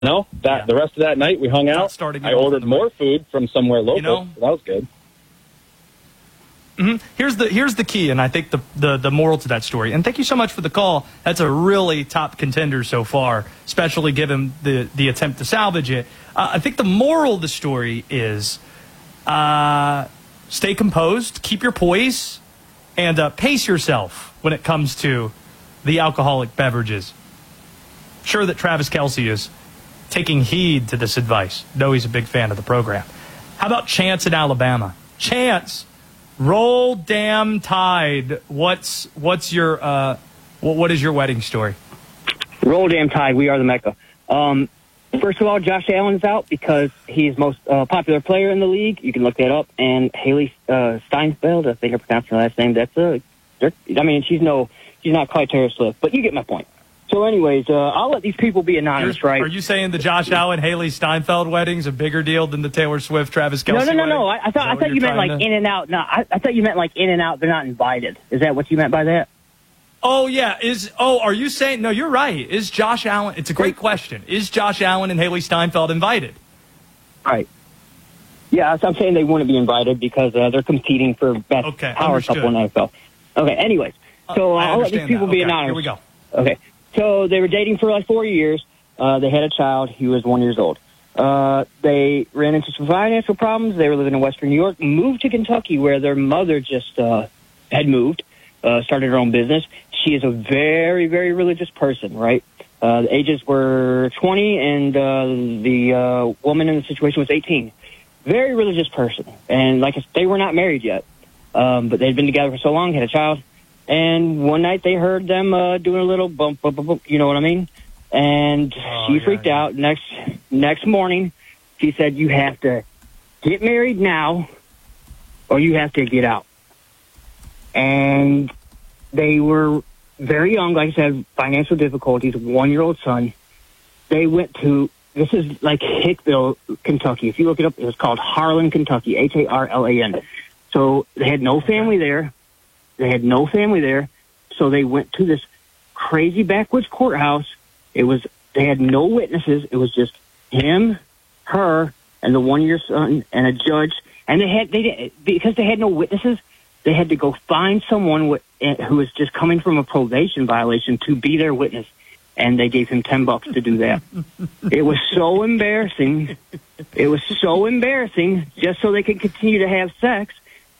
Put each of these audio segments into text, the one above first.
No, the rest of that night we hung out. I ordered more food from somewhere local. So that was good. Mm-hmm. Here's the key, and I think the moral to that story. And thank you so much for the call. That's a really top contender so far, especially given the attempt to salvage it. I think the moral of the story is stay composed, keep your poise, and pace yourself when it comes to the alcoholic beverages. Sure that Travis Kelce is taking heed to this advice. Know he's a big fan of the program. How about Chance in Alabama? Chance, roll damn Tide. What's your what is your wedding story? Roll damn Tide. We are the Mecca. First of all, Josh Allen's out because he's most popular player in the league. You can look that up. And Haley Steinfeld, I think I pronounced her last name. She's not quite Taylor Swift, but you get my point. So anyways, I'll let these people be anonymous, right? Are you saying the Josh Allen, Haley Steinfeld wedding's a bigger deal than the Taylor Swift, Travis Kelce wedding? No. I thought you meant like in and out. No, I thought you meant like in and out. They're not invited. Is that what you meant by that? Oh, yeah. Are you saying, no, you're right. Is Josh Allen, it's a great question. Is Josh Allen and Haley Steinfeld invited? Right. Yeah, I'm saying they wouldn't be invited because they're competing for best power couple in the NFL. Okay, anyways. So I'll let these people be anonymous. Here we go. Okay. So they were dating for like 4 years. They had a child. He was 1 year old. They ran into some financial problems. They were living in Western New York, moved to Kentucky where their mother just had moved, started her own business. She is a very, very religious person, right? The ages were 20 and the woman in the situation was 18. Very religious person. And like I said, they were not married yet, but they'd been together for so long, had a child. And one night they heard them doing a little bump, you know what I mean? And she freaked out. Next morning, she said, you have to get married now or you have to get out. And they were very young, like I said, financial difficulties, 1 year old son. They went to, this is like Hickville, Kentucky. If you look it up, it was called Harlan, Kentucky, Harlan. So they had no family there. So they went to this crazy backwoods courthouse. They had no witnesses. It was just him, her, and the 1 year son and a judge. And because they had no witnesses, they had to go find someone who was just coming from a probation violation to be their witness. And they gave him $10 to do that. It was so embarrassing. Just so they could continue to have sex,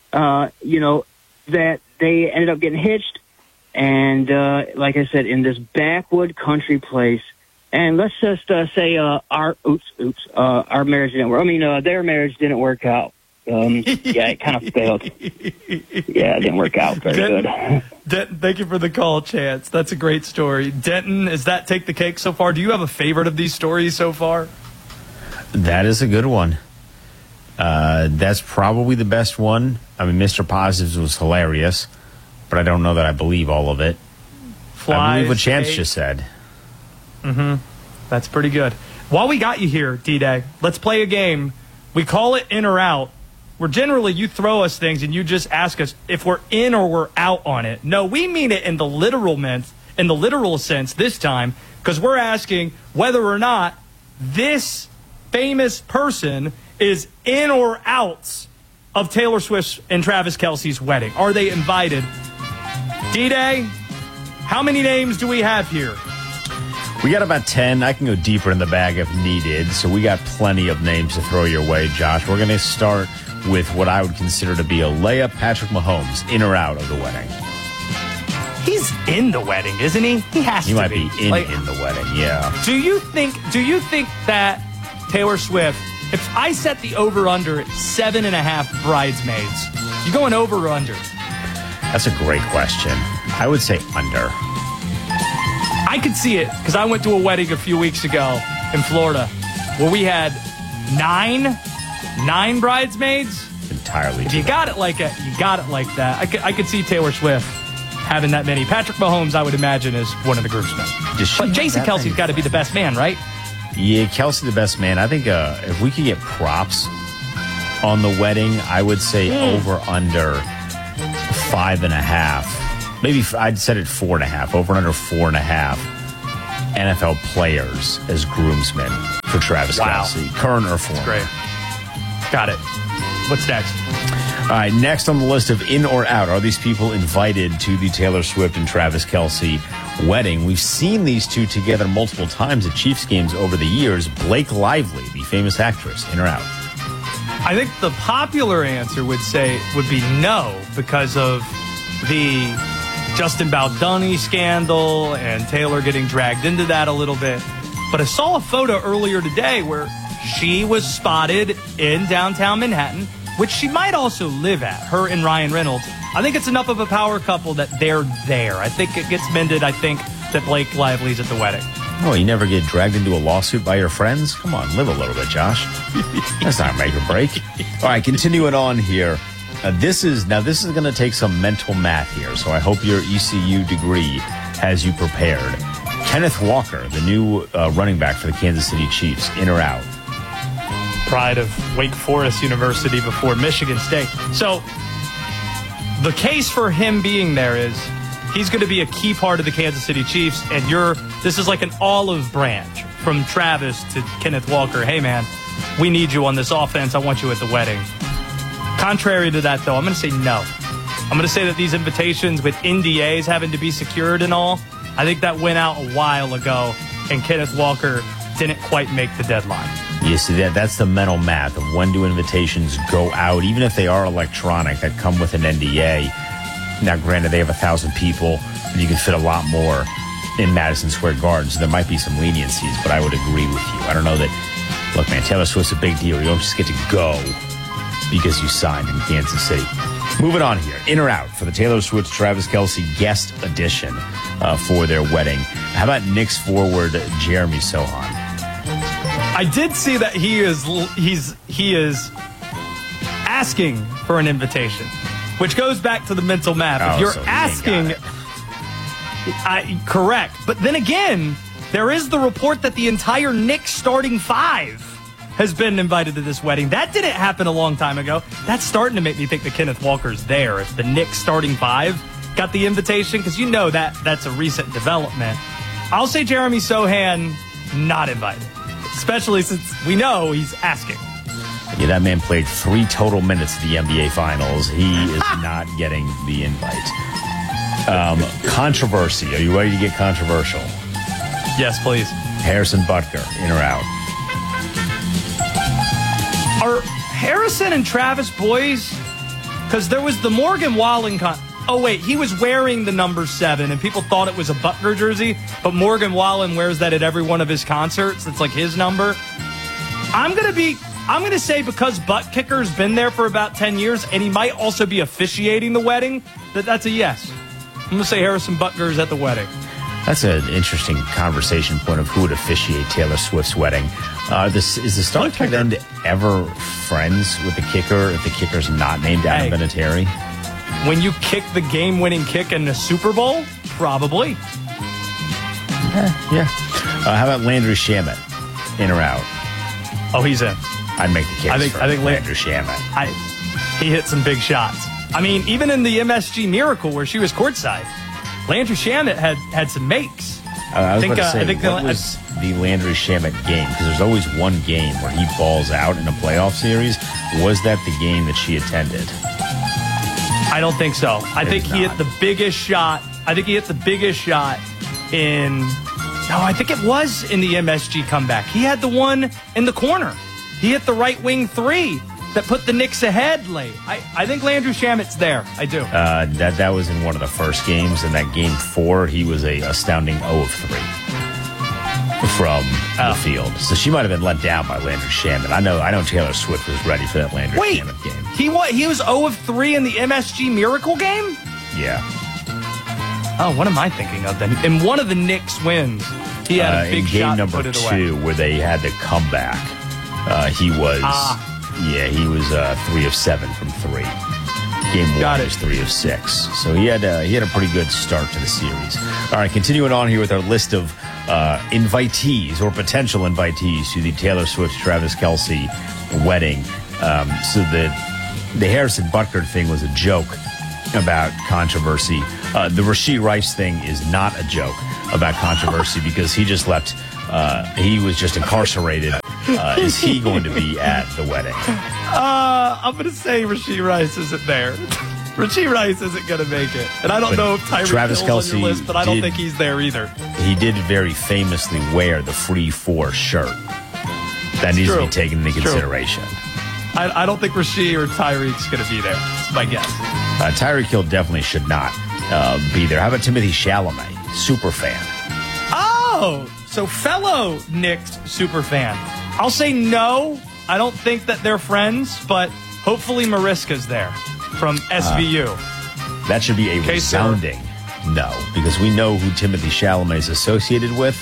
that they ended up getting hitched. And like I said, in this backwood country place. And let's just say our marriage didn't work. I mean, their marriage didn't work out. It kind of failed. Yeah, it didn't work out very good. Denton, thank you for the call, Chance. That's a great story. Denton, does that take the cake so far? Do you have a favorite of these stories so far? That is a good one. That's probably the best one. I mean, Mr. Positives was hilarious, but I don't know that I believe all of it. I believe what Chance just said. Mm-hmm. That's pretty good. While we got you here, D-Day, let's play a game. We call it in or out. Where generally you throw us things and you just ask us if we're in or we're out on it. No, we mean it in the literal sense this time, because we're asking whether or not this famous person is in or out of Taylor Swift's and Travis Kelce's wedding. Are they invited? D-Day, how many names do we have here? We got about 10. I can go deeper in the bag if needed, so we got plenty of names to throw your way, Josh. We're going to start with what I would consider to be a layup. Patrick Mahomes, in or out of the wedding? He's in the wedding, isn't he? He has to be. He might be in the wedding, yeah. Do you think that Taylor Swift, if I set the over-under at 7.5 bridesmaids, you going over or under? That's a great question. I would say under. I could see it because I went to a wedding a few weeks ago in Florida where we had nine bridesmaids. Entirely. If you got it like that. I could see Taylor Swift having that many. Patrick Mahomes, I would imagine, is one of the groomsmen. But Jason Kelce's got to be the best man, right? Yeah, Kelce the best man. I think if we could get props on the wedding, I would say over under 5.5. Maybe I'd set it 4.5. Over under 4.5. NFL players as groomsmen for Travis Kelce, current or former. Great. Got it. What's next? All right, next on the list of in or out, are these people invited to the Taylor Swift and Travis Kelce wedding? We've seen these two together multiple times at Chiefs games over the years. Blake Lively, the famous actress, in or out? I think the popular answer would be no, because of the Justin Baldoni scandal and Taylor getting dragged into that a little bit. But I saw a photo earlier today where she was spotted in downtown Manhattan, which she might also live at, her and Ryan Reynolds. I think it's enough of a power couple that they're there. I think it gets mended. I think that Blake Lively's at the wedding. Oh, you never get dragged into a lawsuit by your friends? Come on, live a little bit, Josh. That's not make or break. All right, continuing on here. This is going to take some mental math here, so I hope your ECU degree has you prepared. Kenneth Walker, the new running back for the Kansas City Chiefs, in or out? Pride of Wake Forest University before Michigan State. So the case for him being there is he's going to be a key part of the Kansas City Chiefs, and this is like an olive branch from Travis to Kenneth Walker. Hey, man, we need you on this offense. I want you at the wedding. Contrary to that, though, I'm going to say no. I'm going to say that these invitations with NDAs having to be secured and all, I think that went out a while ago, and Kenneth Walker didn't quite make the deadline. You see, that's the mental math of when do invitations go out, even if they are electronic, that come with an NDA. Now, granted, they have 1,000 people, and you can fit a lot more in Madison Square Garden, so there might be some leniencies, but I would agree with you. I don't know that, look, man, Taylor Swift's a big deal. You don't just get to go because you signed in Kansas City. Moving on here, in or out for the Taylor Swift-Travis Kelce guest edition for their wedding. How about Knicks forward Jeremy Sohan? I did see that he is asking for an invitation, which goes back to the mental math. If you're asking, correct. But then again, there is the report that the entire Knicks starting five has been invited to this wedding. That didn't happen a long time ago. That's starting to make me think that Kenneth Walker's there. If the Knicks starting five got the invitation, because that's a recent development. I'll say Jeremy Sohan not invited, especially since we know he's asking. Yeah, that man played 3 total minutes of the NBA Finals. He is not getting the invite. Controversy. Are you ready to get controversial? Yes, please. Harrison Butker, in or out? Are Harrison and Travis boys? Because there was the Morgan Wallen he was wearing the number 7, and people thought it was a Butker jersey, but Morgan Wallen wears that at every one of his concerts. It's like his number. I'm going to say because Butt Kicker's been there for about 10 years, and he might also be officiating the wedding, that's a yes. I'm going to say Harrison Butker is at the wedding. That's an interesting conversation point of who would officiate Taylor Swift's wedding. Is the star tight end ever friends with the kicker if the kicker's not named Adam Vinatieri? When you kick the game-winning kick in the Super Bowl, probably. Yeah. How about Landry Shamet, in or out? Oh, he's in. I'd make the case I think Landry Shamet. He hit some big shots. I mean, even in the MSG Miracle where she was courtside, Landry Shamet had some makes. I was what was the Landry Shamet game? Because there's always one game where he balls out in a playoff series. Was that the game that she attended? I don't think so. I think he hit the biggest shot. I think it was in the MSG comeback. He had the one in the corner. He hit the right wing 3 that put the Knicks ahead late. I think Landry Shamet's there. I do. That was in one of the first games. In that game 4, he was a astounding 0 of 3 from the field. So she might have been let down by Landry Shamet. I know Taylor Swift was ready for that Landry Shamet game. He was 0 of 3 in the MSG Miracle game? Yeah. Oh, what am I thinking of then? In one of the Knicks wins, he had a big shot to put it away. Game number 2, where they had to come back, he was 3 of 7 from 3. Game 1 was 3 of 6. So he had a pretty good start to the series. All right, continuing on here with our list of invitees or potential invitees to the Taylor Swift-Travis Kelce wedding. So the Harrison Butker thing was a joke about controversy. The Rashee Rice thing is not a joke. about controversy because he just left. He was just incarcerated. Is he going to be at the wedding? I'm going to say Rashee Rice isn't there. Rashee Rice isn't going to make it. And I don't know if Tyreek Hill's on your list, but I don't think he's there either. He did very famously wear the Free 4 shirt. That needs to be taken into consideration. I don't think Rashee or Tyreek's going to be there. That's my guess. Tyreek Hill definitely should not be there. How about Timothy Chalamet, super fan? Oh, so fellow Knicks super fan. I'll say no. I don't think that they're friends, but hopefully Mariska's there from SVU. That should be a resounding no, because we know who Timothy Chalamet is associated with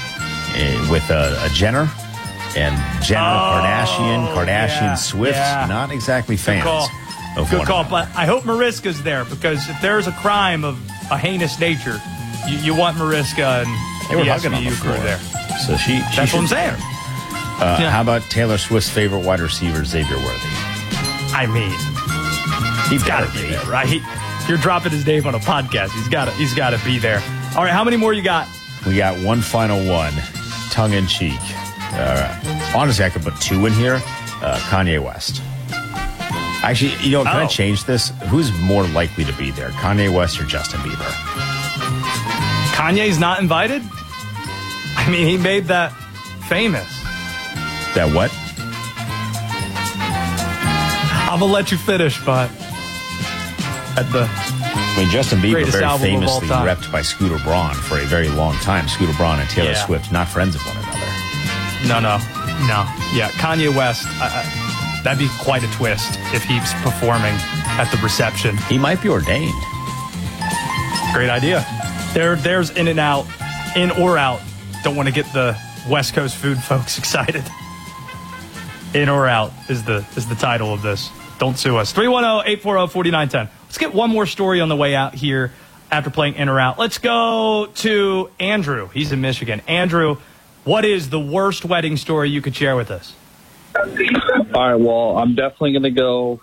a Jenner. And Jenner, Kardashian, Swift, not exactly fans. Good call. But I hope Mariska's there because if there's a crime of a heinous nature, you want Mariska and they were hugging on the floor there. So that's what I'm saying. How about Taylor Swift's favorite wide receiver, Xavier Worthy? I mean, he's got to be there, right? You're dropping his name on a podcast. He's got to be there. All right, how many more you got? We got one final one, tongue in cheek. Honestly, I could put two in here. Kanye West. Actually, can I change this? Who's more likely to be there, Kanye West or Justin Bieber? Kanye's not invited? I mean, he made that famous. That what? I'm going to let you finish, but Justin Bieber very famously repped by Scooter Braun for a very long time. Scooter Braun and Taylor Swift, not friends of one another. No. Yeah, Kanye West, that'd be quite a twist if he's performing at the reception. He might be ordained. Great idea. There's in and out, in or out. Don't want to get the West Coast food folks excited. In or out is the title of this. Don't sue us. 310-840-4910. Let's get one more story on the way out here after playing in or out. Let's go to Andrew. He's in Michigan. Andrew, what is the worst wedding story you could share with us? All right, well, I'm definitely going to go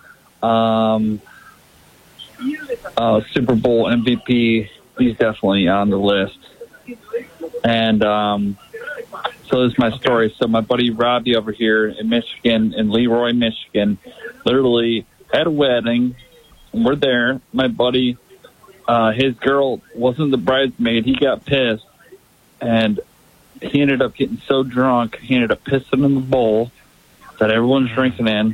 Super Bowl MVP. He's definitely on the list. And so this is my story. So my buddy Robbie over here in Michigan, in Leroy, Michigan, literally had a wedding. We're there. My buddy, his girl wasn't the bridesmaid. He got pissed. And he ended up getting so drunk, he ended up pissing in the bowl that everyone's drinking in.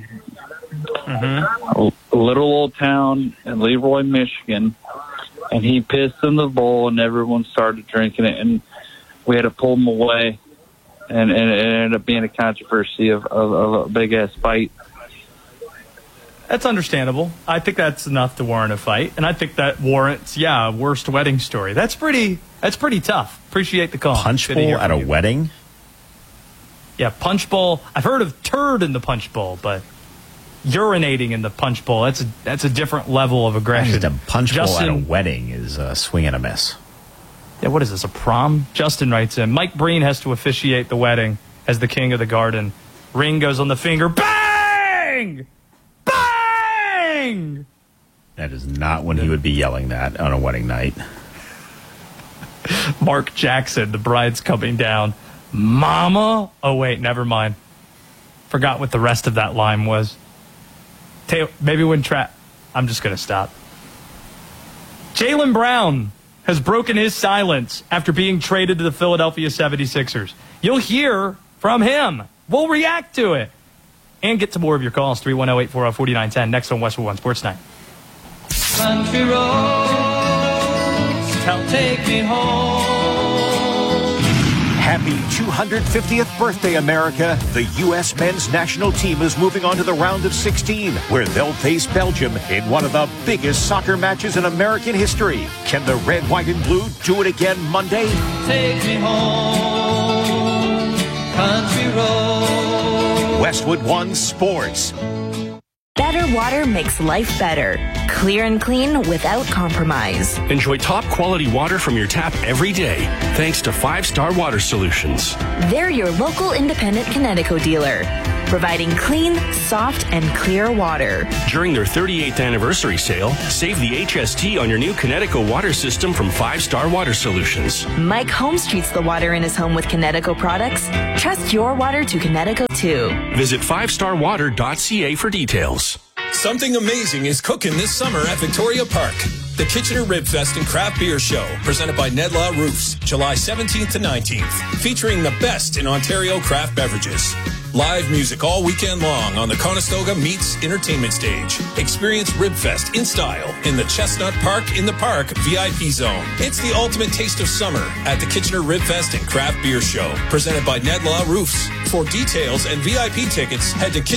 A little old town in Leroy, Michigan. And he pissed in the bowl, and everyone started drinking it. And we had to pull him away. And it ended up being a controversy of a big-ass fight. That's understandable. I think that's enough to warrant a fight. And I think that warrants, a worst wedding story. That's pretty tough. Appreciate the call. Punch bowl at a wedding? Yeah, punch bowl. I've heard of turd in the punch bowl, but urinating in the punch bowl, that's a different level of aggression. A punch bowl at a wedding is a swing and a miss. Yeah, what is this, a prom? Justin writes in, Mike Breen has to officiate the wedding as the king of the garden. Ring goes on the finger. Bang! Bang! That is not when he would be yelling that on a wedding night. Mark Jackson, the bride's coming down. Mama? Oh, wait, never mind. Forgot what the rest of that line was. Maybe when I'm just going to stop. Jaylen Brown has broken his silence after being traded to the Philadelphia 76ers. You'll hear from him. We'll react to it. And get to more of your calls. 310-840-4910. Next on Westwood One Sports Night. Country roads, take me home. Happy 250th birthday, America. The U.S. men's national team is moving on to the round of 16, where they'll face Belgium in one of the biggest soccer matches in American history. Can the red, white, and blue do it again Monday? Take me home, country road. Westwood One Sports. Better water makes life better. Clear and clean without compromise. Enjoy top quality water from your tap every day, thanks to 5 Star Water Solutions. They're your local independent Connecticut dealer. providing clean, soft, and clear water. During their 38th anniversary sale, save the HST on your new Connecticut water system from 5 Star Water Solutions. Mike Holmes treats the water in his home with Connecticut products. Trust your water to Connecticut too. Visit 5starwater.ca for details. Something amazing is cooking this summer at Victoria Park. The Kitchener Rib Fest and Craft Beer Show, presented by Ned Law Roofs, July 17th to 19th, featuring the best in Ontario craft beverages. Live music all weekend long on the Conestoga Meats Entertainment Stage. Experience Ribfest in style in the Chestnut Park in the Park VIP Zone. It's the ultimate taste of summer at the Kitchener Ribfest and Craft Beer Show, presented by Ned Law Roofs. For details and VIP tickets, head to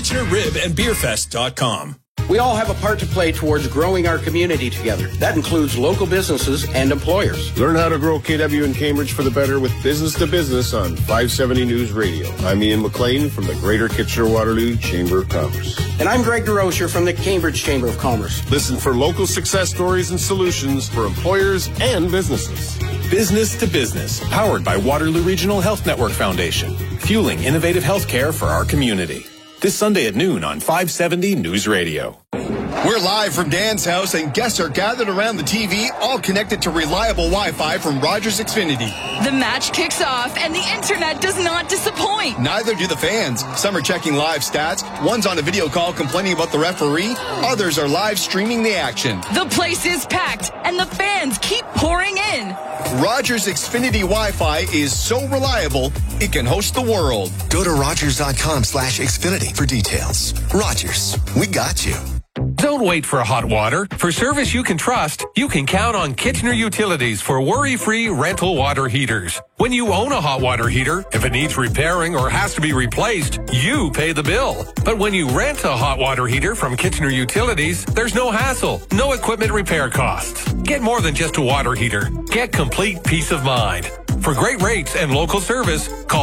KitchenerRibAndBeerFest.com. We all have a part to play towards growing our community together. That includes local businesses and employers. Learn how to grow KW in Cambridge for the better with Business to Business on 570 News Radio. I'm Ian McLean from the Greater Kitchener-Waterloo Chamber of Commerce. And I'm Greg DeRocher from the Cambridge Chamber of Commerce. Listen for local success stories and solutions for employers and businesses. Business to Business, powered by Waterloo Regional Health Network Foundation, fueling innovative healthcare for our community. This Sunday at noon on 570 News Radio. We're live from Dan's house, and guests are gathered around the TV, all connected to reliable Wi-Fi from Rogers Xfinity. The match kicks off, and the internet does not disappoint. Neither do the fans. Some are checking live stats. One's on a video call complaining about the referee. Others are live streaming the action. The place is packed, and the fans keep pouring in. Rogers Xfinity Wi-Fi is so reliable, it can host the world. Go to Rogers.com/Xfinity for details. Rogers, we got you. Don't wait for hot water. For service you can trust, you can count on Kitchener Utilities for worry-free rental water heaters. When you own a hot water heater, if it needs repairing or has to be replaced, you pay the bill. But when you rent a hot water heater from Kitchener Utilities, there's no hassle, no equipment repair costs. Get more than just a water heater. Get complete peace of mind. For great rates and local service, call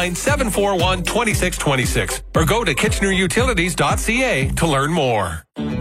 519-741-2626 or go to KitchenerUtilities.ca to learn more.